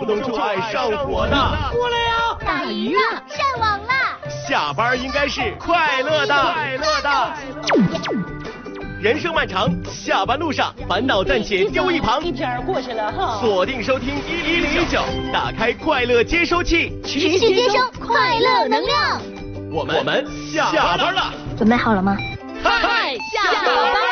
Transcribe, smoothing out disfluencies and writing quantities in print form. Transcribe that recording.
能就爱上火呢。 过来呀！ 打鱼了，上网了。 下班应该是快乐的。人生漫长，下班路上烦恼暂且丢一旁。 一天过去了哈。 锁定收听1019，打开快乐接收器， 持续接收快乐能量。 我们下班了。 准备好了吗？ 嗨， 下班。